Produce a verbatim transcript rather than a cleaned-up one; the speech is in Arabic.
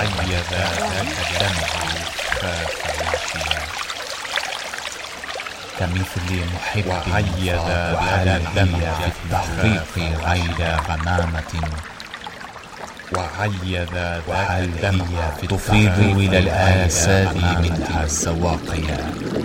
وعيذ ذاك دمه خاف يغشيا، كمثل محب وعيذ دمه في التحقيق غير غمامة، وعيذ ذاك دمه في تفيض إلى الآساد منها سواقيا.